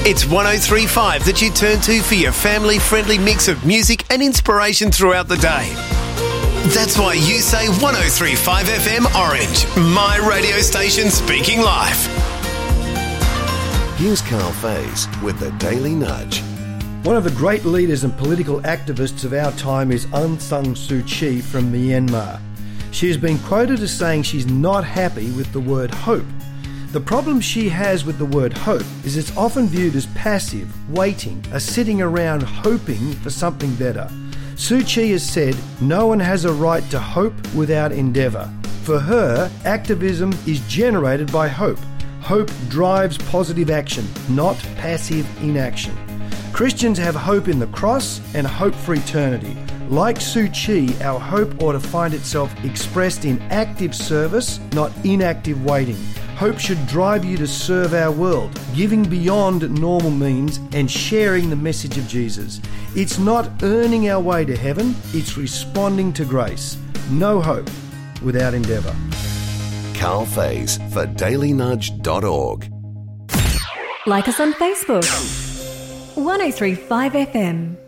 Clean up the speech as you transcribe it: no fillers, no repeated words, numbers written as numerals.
It's 103.5 that you turn to for your family-friendly mix of music and inspiration throughout the day. That's why you say 103.5 FM Orange, my radio station speaking life. Here's Carl Faze with the Daily Nudge. One of the great leaders and political activists of our time is Aung San Suu Kyi from Myanmar. She has been quoted as saying she's not happy with the word hope. The problem she has with the word hope is it's often viewed as passive, waiting, a sitting around hoping for something better. Suu Kyi has said, no one has a right to hope without endeavour. For her, activism is generated by hope. Hope drives positive action, not passive inaction. Christians have hope in the cross and hope for eternity. Like Suu Kyi, our hope ought to find itself expressed in active service, not inactive waiting. Hope should drive you to serve our world, giving beyond normal means and sharing the message of Jesus. It's not earning our way to heaven, it's responding to grace. No hope without endeavour. Carl Faze for dailynudge.org. Like us on Facebook. 103.5 FM.